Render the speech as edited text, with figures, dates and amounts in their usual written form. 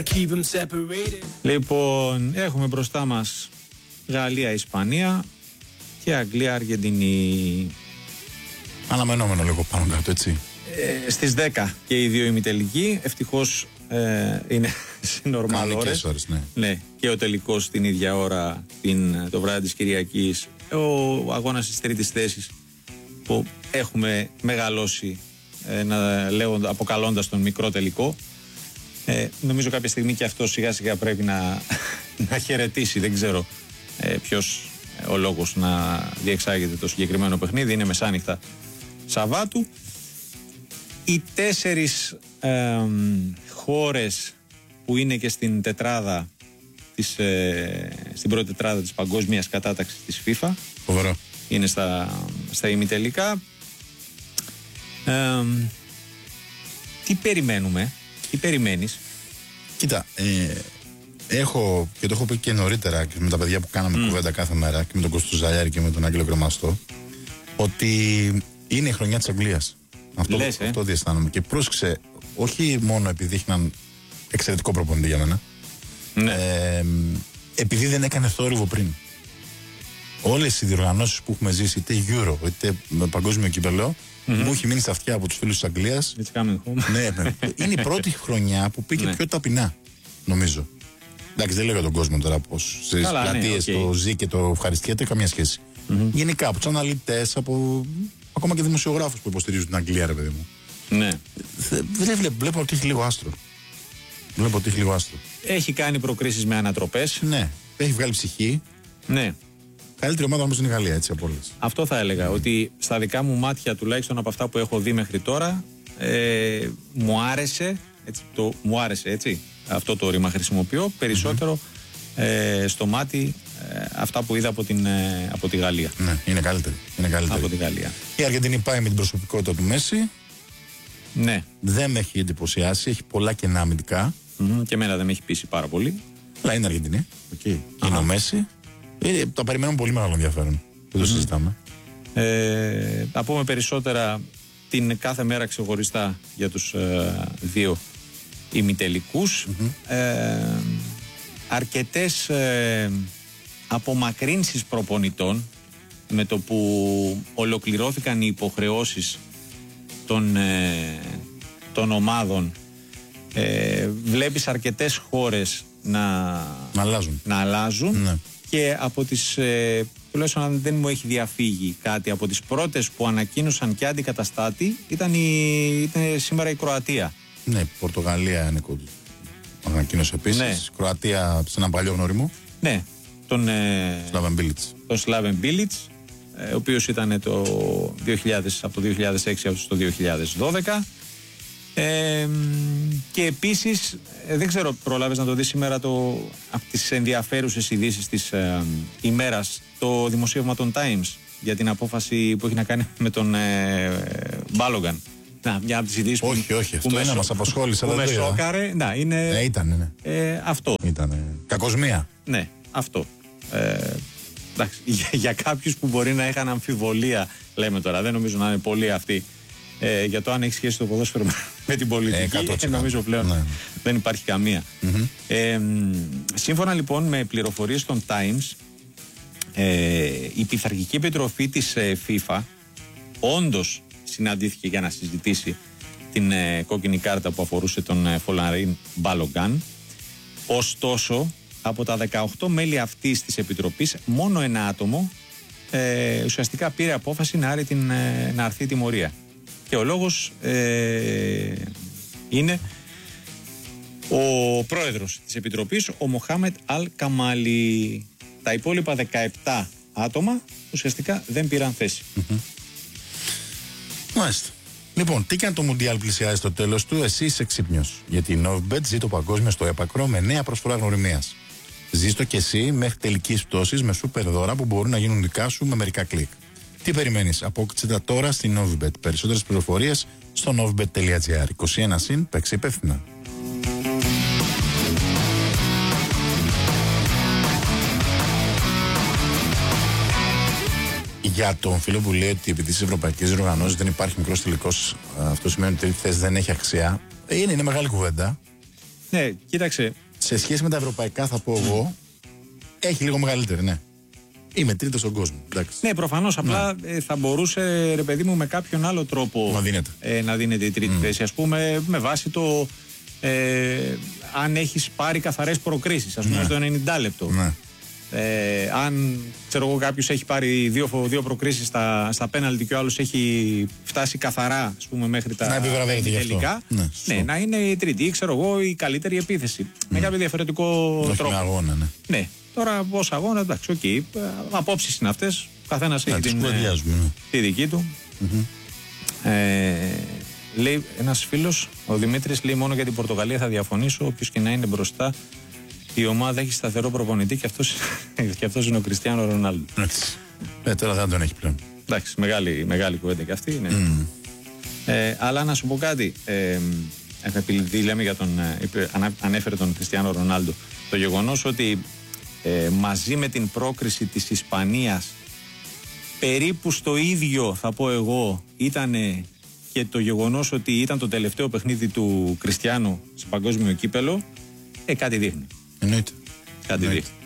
Λοιπόν, έχουμε μπροστά μας Γαλλία-Ισπανία και Αγγλία-Αργεντινή. Αναμενόμενο λίγο πάνω κάτω, έτσι. Στις 10 και οι δύο ημιτελικοί. Ευτυχώς είναι σε νορμάλ ώρες. Ναι, και ο τελικός την ίδια ώρα το βράδυ της Κυριακής. Ο αγώνας της τρίτης θέσης που έχουμε μεγαλώσει αποκαλώντας τον μικρό τελικό. Νομίζω κάποια στιγμή και αυτό σιγά σιγά πρέπει να χαιρετήσει. Δεν ξέρω ποιος ο λόγος να διεξάγεται το συγκεκριμένο παιχνίδι. Είναι μεσάνυχτα Σαββάτου. Οι 4 χώρες που είναι και στην τετράδα στην πρώτη τετράδα της παγκόσμιας κατάταξης της FIFA. Φοβερό. Είναι στα ημιτελικά. Τι περιμένουμε, τι περιμένεις? Κοίτα, έχω και το έχω πει και νωρίτερα και με τα παιδιά που κάναμε κουβέντα κάθε μέρα και με τον Κωστού Ζαλιάρη και με τον Άγγελο Κρεμαστό, ότι είναι η χρονιά της Αγγλίας. Αυτό διαισθάνομαι. Και πρόσεξε, όχι μόνο επειδή έχει έναν εξαιρετικό προπονητή για μένα, ναι. Επειδή δεν έκανε θόρυβο πριν. Όλες οι διοργανώσεις που έχουμε ζήσει, είτε Euro είτε με παγκόσμιο κύπελλο, μου έχει μείνει στα αυτιά από τους φίλους της Αγγλίας. Ναι, είναι η πρώτη χρονιά που πήγε πιο ταπεινά, νομίζω. Εντάξει, δεν λέω για τον κόσμο τώρα πως στις πλατείες το ζει και το ευχαριστιέται, καμία σχέση. Γενικά από τους αναλυτές, από ακόμα και δημοσιογράφους που υποστηρίζουν την Αγγλία, ρε παιδί μου. Ναι. Βλέπω ότι έχει λίγο άστρο. Έχει κάνει προκρίσεις με ανατροπές. Ναι, έχει βγάλει ψυχή. Ναι. Καλύτερη ομάδα όμως είναι η Γαλλία, έτσι, από όλες. Αυτό θα έλεγα, ότι στα δικά μου μάτια, τουλάχιστον από αυτά που έχω δει μέχρι τώρα, μου άρεσε, έτσι, αυτό το ρήμα χρησιμοποιώ, περισσότερο στο μάτι αυτά που είδα από τη Γαλλία. Ναι, είναι καλύτερη. Από τη Γαλλία. Η Αργεντινή πάει με την προσωπικότητα του Μέση. Ναι. Δεν με έχει εντυπωσιάσει, έχει πολλά κενά αμυντικά. Και εμένα δεν με έχει πείσει πάρα πολύ. Αλλά είναι Αργεντινή. Και είναι ο Μέση. Τα περιμένουμε πολύ μεγάλο ενδιαφέρον. Δεν το συζητάμε. Θα πούμε περισσότερα την κάθε μέρα ξεχωριστά για τους δύο ημιτελικούς. Αρκετές απομακρύνσεις προπονητών με το που ολοκληρώθηκαν οι υποχρεώσεις των ομάδων. Βλέπεις αρκετές χώρες να αλλάζουν. Ναι. Και από τις, τουλάχιστον αν δεν μου έχει διαφύγει κάτι, από τις πρώτες που ανακοίνωσαν και αντικαταστάτη ήταν σήμερα η Κροατία. Ναι, Πορτογαλία ανακοίνωσε επίσης. Ναι. Κροατία σε έναν παλιό γνώριμο. Ναι, τον Slaven Bilic, ο οποίος ήταν από το 2006 έως το 2012. Και επίσης, δεν ξέρω, προλάβες να το δεις σήμερα από τις ενδιαφέρουσες ειδήσεις της ημέρας, το δημοσίευμα των Times για την απόφαση που έχει να κάνει με τον Μπάλογκαν. Μια από τις ειδήσεις όχι, αυτό είναι, μας απασχόλησε. Που με σόκαρε. Ήταν. Αυτό. Ήτανε κακοσμία. Ναι, αυτό. Εντάξει, για κάποιους που μπορεί να είχαν αμφιβολία, λέμε τώρα, δεν νομίζω να είναι πολλοί αυτοί, για το αν έχει σχέση το ποδόσφαιρο με την πολιτική, νομίζω πλέον δεν υπάρχει καμία. Σύμφωνα λοιπόν με πληροφορίες των Times, η Πειθαρχική Επιτροπή της FIFA όντως συναντήθηκε για να συζητήσει την κόκκινη κάρτα που αφορούσε τον Φολαρίν Μπάλογκαν. Ωστόσο, από τα 18 μέλη αυτής της Επιτροπής, μόνο ένα άτομο ουσιαστικά πήρε απόφαση να αρθεί η τιμωρία. Και ο λόγος είναι ο πρόεδρος της Επιτροπής, ο Μοχάμετ Αλ Καμάλι. Τα υπόλοιπα 17 άτομα ουσιαστικά δεν πήραν θέση. Μάλιστα. Λοιπόν, τι κάνει το Μουντιάλ πλησιάζει στο τέλος του, εσύ είσαι ξύπνιος. Γιατί η Novibet ζει το παγκόσμιο στο έπακρο με νέα προσφορά γνωριμίας. Ζήστο και εσύ μέχρι τελικής πτώσης με σούπερ δώρα που μπορούν να γίνουν δικά σου με μερικά κλικ. Τι περιμένεις, απόκτησε τα τώρα στην Novibet. Περισσότερες πληροφορίες στο novibet.gr. 21 συν, παίξε υπεύθυνα. Για τον φίλο που λέει ότι επειδή στις ευρωπαϊκές διοργανώσεις δεν υπάρχει μικρός τελικός, αυτό σημαίνει ότι η θέση δεν έχει αξία. Είναι μεγάλη κουβέντα. Ναι, κοίταξε. Σε σχέση με τα ευρωπαϊκά, θα πω εγώ, έχει λίγο μεγαλύτερη, ναι. Είμαι τρίτος στον κόσμο. Εντάξει. Ναι, προφανώς. Απλά θα μπορούσε, ρε παιδί μου, με κάποιον άλλο τρόπο να δίνεται η τρίτη θέση. Ας πούμε, με βάση το αν έχεις πάρει καθαρές προκρίσεις, ας πούμε, στο 90 λεπτό. Ναι. Αν, ξέρω εγώ, κάποιος έχει πάρει δύο προκρίσεις στα πέναλτι και ο άλλος έχει φτάσει καθαρά, ας πούμε, μέχρι τα τελικά. Ναι, να είναι η τρίτη. Ή, ξέρω εγώ, η καλύτερη επίθεση. Με κάποιο διαφορετικό τρόπο. Με αγώνα, ναι. Ναι. Τώρα, ως αγώνα, εντάξει, οκ. Απόψεις είναι αυτές. Καθένας έχει τη δική του. Λέει ένας φίλος, ο Δημήτρης, λέει: μόνο για την Πορτογαλία θα διαφωνήσω. Όποιος και να είναι μπροστά, η ομάδα έχει σταθερό προπονητή και αυτός είναι ο Κριστιάνο Ρονάλντο. Τώρα δεν τον έχει πλέον. Εντάξει, μεγάλη κουβέντα και αυτή. Ναι. Αλλά να σου πω κάτι. Επειδή λέμε για ανέφερε τον Κριστιάνο Ρονάλντο, το γεγονός ότι μαζί με την πρόκριση της Ισπανίας περίπου στο ίδιο, θα πω εγώ, ήταν και το γεγονός ότι ήταν το τελευταίο παιχνίδι του Κριστιάνου σε παγκόσμιο κύπελο, κάτι δείχνει. Εννοείται. Κάτι δείχνει.